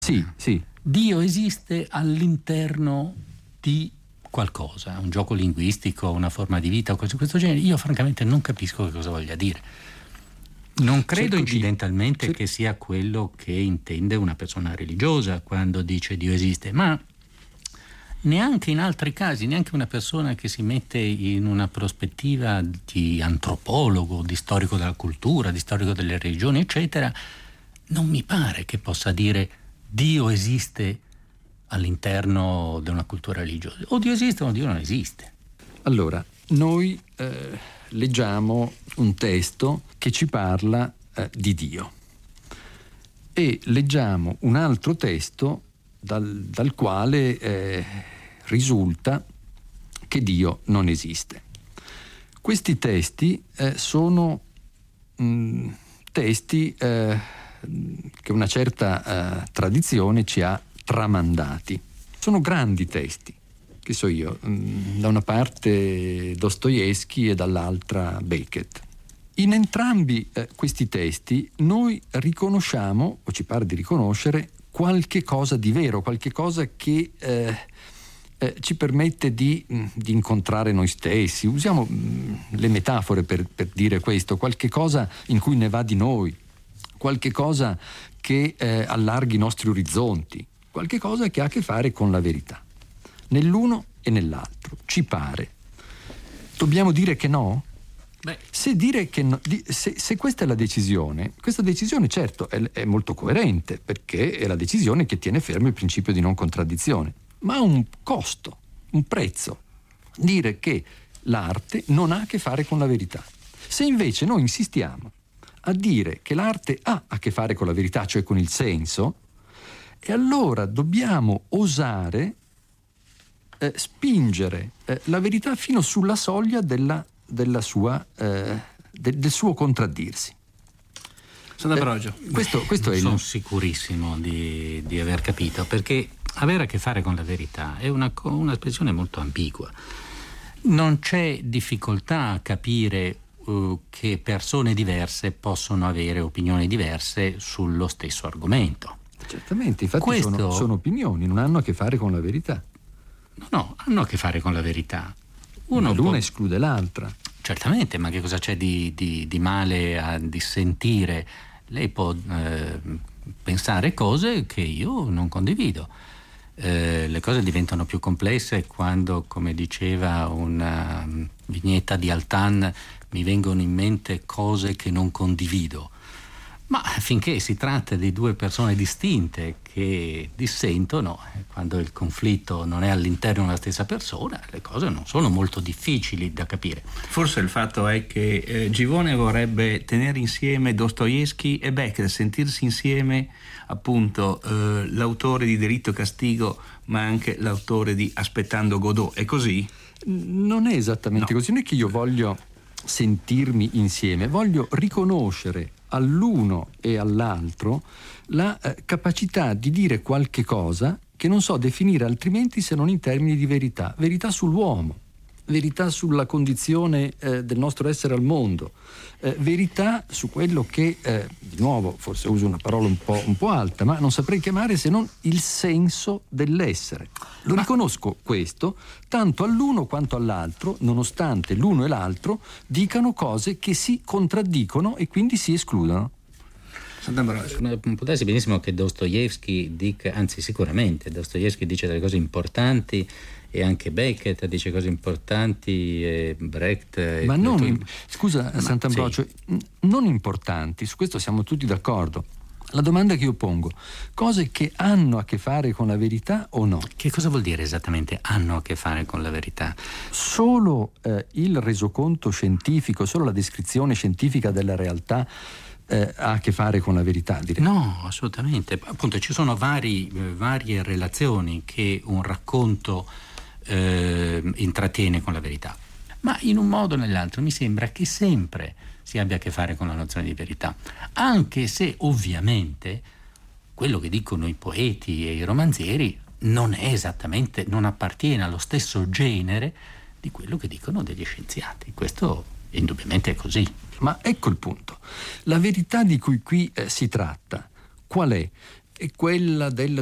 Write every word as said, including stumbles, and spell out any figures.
Sì, sì. Dio esiste all'interno di qualcosa, un gioco linguistico, una forma di vita o cose di questo genere. Io francamente non capisco che cosa voglia dire. Non credo Cerco incidentalmente di... che sia quello che intende una persona religiosa quando dice Dio esiste, ma neanche in altri casi, neanche una persona che si mette in una prospettiva di antropologo, di storico della cultura, di storico delle religioni, eccetera, non mi pare che possa dire Dio esiste all'interno di una cultura religiosa. O Dio esiste o Dio non esiste. Allora, noi eh, leggiamo un testo che ci parla eh, di Dio e leggiamo un altro testo dal, dal quale eh, risulta che Dio non esiste. Questi testi eh, sono mh, testi eh, che una certa eh, tradizione ci ha tramandati. Sono grandi testi, che so io, mh, da una parte Dostoevskij e dall'altra Beckett. In entrambi eh, questi testi noi riconosciamo, o ci pare di riconoscere, qualche cosa di vero, qualche cosa che eh, eh, ci permette di, di incontrare noi stessi. Usiamo mh, le metafore per, per dire questo, qualche cosa in cui ne va di noi, qualche cosa che eh, allarghi i nostri orizzonti, qualche cosa che ha a che fare con la verità. Nell'uno e nell'altro, ci pare. Dobbiamo dire che no? Beh. Se dire che no, se, se questa è la decisione, questa decisione certo è, è molto coerente, perché è la decisione che tiene fermo il principio di non contraddizione, ma ha un costo, un prezzo. Dire che l'arte non ha a che fare con la verità. Se invece noi insistiamo a dire che l'arte ha a che fare con la verità, cioè con il senso, e allora dobbiamo osare eh, spingere eh, la verità fino sulla soglia della della sua eh, de, del suo contraddirsi. Sant'Ambrogio. Eh, questo, questo non è il... sono sicurissimo di, di aver capito, perché avere a che fare con la verità è una, una espressione molto ambigua. Non c'è difficoltà a capire uh, che persone diverse possono avere opinioni diverse sullo stesso argomento. Certamente, infatti questo... sono, sono opinioni, non hanno a che fare con la verità. No, no, hanno a che fare con la verità. Uno l'una può... esclude l'altra. Certamente, ma che cosa c'è di, di, di male a dissentire? Lei può eh, pensare cose che io non condivido. Eh, le cose diventano più complesse quando, come diceva una vignetta di Altan, mi vengono in mente cose che non condivido. Ma finché si tratta di due persone distinte che dissentono, quando il conflitto non è all'interno della stessa persona, le cose non sono molto difficili da capire. Forse il fatto è che eh, Givone vorrebbe tenere insieme Dostoevskij e Beckett, sentirsi insieme appunto eh, l'autore di Delitto e Castigo, ma anche l'autore di Aspettando Godot. È così? Non è esattamente no. così. Non è che io voglio sentirmi insieme, voglio riconoscere all'uno e all'altro la eh, capacità di dire qualche cosa che non so definire altrimenti se non in termini di verità. Verità sull'uomo, verità sulla condizione eh, del nostro essere al mondo, eh, verità su quello che, eh, di nuovo, forse uso una parola un po', un po' alta, ma non saprei chiamare se non il senso dell'essere. Lo ma... riconosco questo tanto all'uno quanto all'altro, nonostante l'uno e l'altro dicano cose che si contraddicono e quindi si escludono. Può darsi benissimo che Dostoevskij dica, anzi sicuramente Dostoevskij dice delle cose importanti e anche Beckett dice cose importanti e Brecht e ma non tutto... scusa ma, Sant'Ambrogio sì. non importanti, su questo siamo tutti d'accordo. La domanda che io pongo, cose che hanno a che fare con la verità o no? Che cosa vuol dire esattamente hanno a che fare con la verità? Solo eh, il resoconto scientifico, solo la descrizione scientifica della realtà eh, ha a che fare con la verità, direi. No, assolutamente. Appunto ci sono vari, eh, varie relazioni che un racconto eh, intrattiene con la verità, ma in un modo o nell'altro mi sembra che sempre si abbia a che fare con la nozione di verità, anche se ovviamente quello che dicono i poeti e i romanzieri non è esattamente, non appartiene allo stesso genere di quello che dicono degli scienziati. Questo indubbiamente è così. Ma ecco il punto. La verità di cui qui eh, si tratta, qual è? è quella del